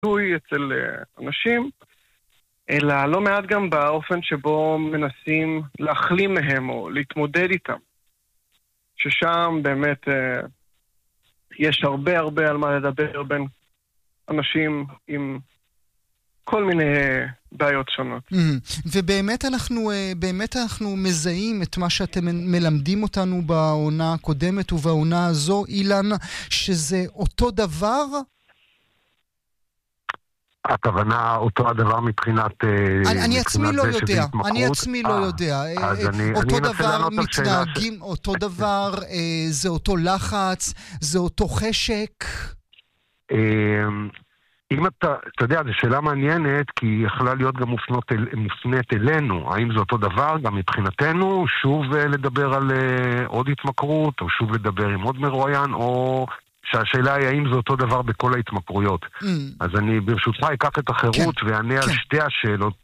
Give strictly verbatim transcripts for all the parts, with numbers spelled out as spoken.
ביטוי אצל אנשים, אלא לא מעט גם באופן שבו מנסים להחלים מהם או להתמודד איתם. ששם באמת יש הרבה הרבה על מה לדבר בין אנשים עם כל מיני בעיות שונות. ובאמת אנחנו, באמת אנחנו מזהים את מה שאתם מלמדים אותנו בעונה הקודמת ובעונה הזו, אילן, שזה אותו דבר? הכוונה אותו הדבר מבחינת... אני עצמי לא יודע, אני עצמי לא יודע. אותו דבר מתנהגים, אותו דבר, זה אותו לחץ, זה אותו חשק? אם אתה, אתה יודע, זו שאלה מעניינת, כי היא יכולה להיות גם מופנות אל, מופנית אלינו. האם זה אותו דבר, גם מבחינתנו, שוב לדבר על עוד התמכרות, או שוב לדבר עם עוד מרואיין, או שהשאלה היא האם זה אותו דבר בכל ההתמכרויות. Mm. אז אני ברשותך אקח את החירות כן. וענה כן. על שתי השאלות.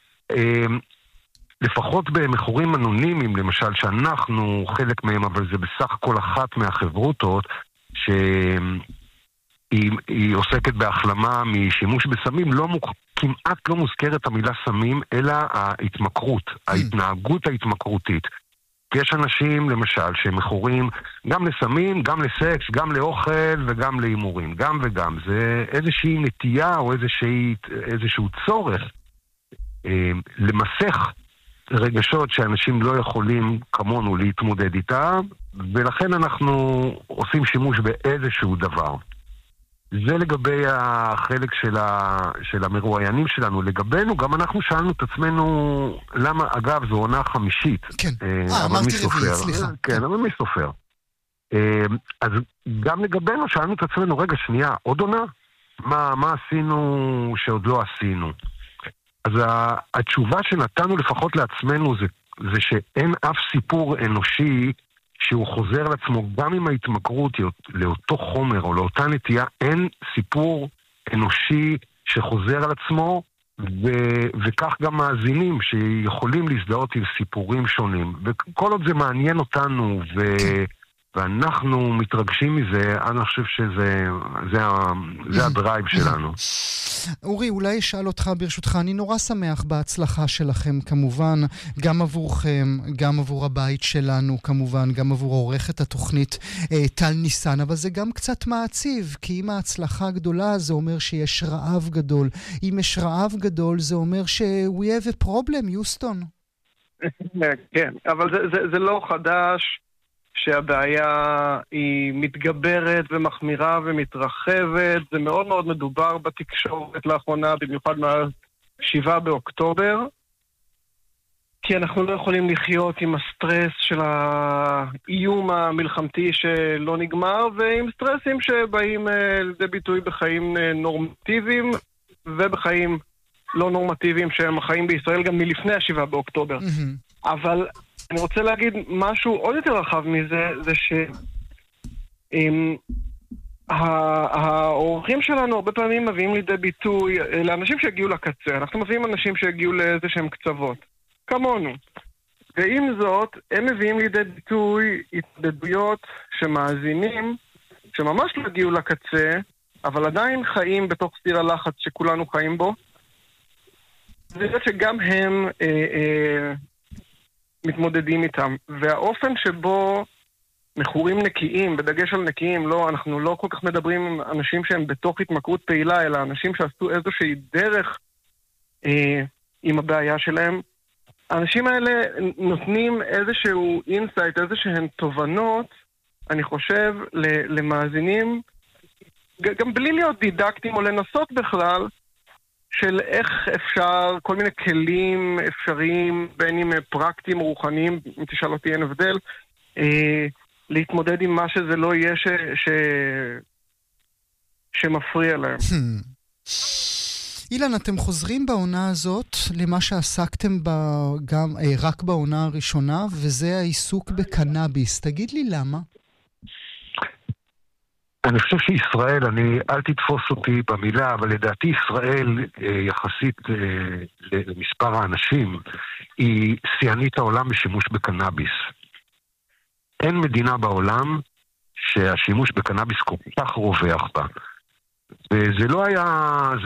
לפחות במכורים אנונימיים, למשל, שאנחנו חלק מהם, אבל זה בסך הכל אחת מהחברותות, ש... היא, היא עוסקת בהחלמה משימוש בסמים, לא, כמעט לא מוזכרת המילה סמים, אלא ההתמכרות, ההתנהגות ההתמכרותית. יש אנשים, למשל, שמכורים גם לסמים, גם לסקס, גם לאוכל וגם להימורים, גם וגם. זה איזושהי נטייה או איזושהי, איזשהו צורך אה, למסך רגשות שאנשים לא יכולים כמונו להתמודד איתם, ולכן אנחנו עושים שימוש באיזשהו דבר. זה לגבי החלק של, ה, של המרואיינים שלנו. לגבינו, גם אנחנו שאלנו את עצמנו, למה, אגב, זו עונה חמישית. כן, אה, אמרתי רביעית, סליחה. כן, אבל מי סופר? אז גם לגבינו שאלנו את עצמנו, רגע, שנייה, עוד עונה? מה, מה עשינו שעוד לא עשינו? אז התשובה שנתנו לפחות לעצמנו זה, זה שאין אף סיפור אנושי שהוא חוזר לעצמו גם עם ההתמכרות לאותו חומר או לאותה נטייה, אין סיפור אנושי שחוזר על עצמו, ו- וכך גם מאזינים שיכולים להזדהות עם סיפורים שונים. וכל עוד זה מעניין אותנו ו- ואנחנו מתרגשים מזה, אני חושב שזה זה, זה הדרייב שלנו. אורי, אולי אשאל אותך ברשותך, אני נורא שמח בהצלחה שלכם כמובן, גם עבורכם, גם עבור הבית שלנו כמובן, גם עבור עורכת התוכנית אה, טל ניסן, אבל זה גם קצת מעציב, כי אם ההצלחה גדולה זה אומר שיש רעב גדול, אם יש רעב גדול זה אומר ש- we have a problem, יוסטון. כן, אבל זה, זה, זה לא חדש, שהבעיה היא מתגברת ומחמירה ומתרחבת. זה מאוד מאוד מדובר בתקשורת לאחרונה, במיוחד מה-שבעה באוקטובר, כי אנחנו לא יכולים לחיות עם הסטרס של האיום המלחמתי שלא נגמר, ועם סטרסים שבאים לידי ביטוי בחיים נורמטיביים ובחיים לא נורמטיביים שהם החיים בישראל גם מלפני השבעה באוקטובר. Mm-hmm. אבל אני רוצה להגיד משהו עוד יותר רחב מזה, זה ש... האורחים שלנו הרבה פעמים מביאים לידי ביטוי לאנשים שהגיעו לקצה. אנחנו מביאים אנשים שהגיעו לאיזה שהם קצוות, כמונו. ועם זאת, הם מביאים לידי ביטוי התמודדויות שמאזינים, שממש לא הגיעו לקצה, אבל עדיין חיים בתוך סיר הלחץ שכולנו חיים בו. זה שגם הם אה, אה, מתמודדים איתם. והאופן שבו מכורים נקיים, בדגש על נקיים, לא, אנחנו לא כל כך מדברים עם אנשים שהם בתוך התמכרות פעילה, אלא אנשים שעשו איזושהי דרך אה, עם הבעיה שלהם. האנשים האלה נותנים איזשהו אינסייט, איזשהן תובנות, אני חושב, למאזינים, גם בלי להיות דידקטים או לנסות בכלל, של איך אפשר, כל מיני כלים אפשריים, בין אם פרקטיים או רוחניים, אם תשאל אותי אין הבדל, אה, להתמודד עם מה שזה לא יהיה ש, ש, שמפריע להם. אילן, אתם חוזרים בעונה הזאת למה שעסקתם בה גם, אה, רק בעונה הראשונה, וזה העיסוק בקנאביס. תגיד לי למה? אני חושב שישראל, אני, אל תתפוס אותי במילה, אבל לדעתי ישראל, יחסית למספר האנשים, היא שיאנית העולם בשימוש בקנאביס. אין מדינה בעולם שהשימוש בקנאביס כל כך רווח בה. וזה לא היה,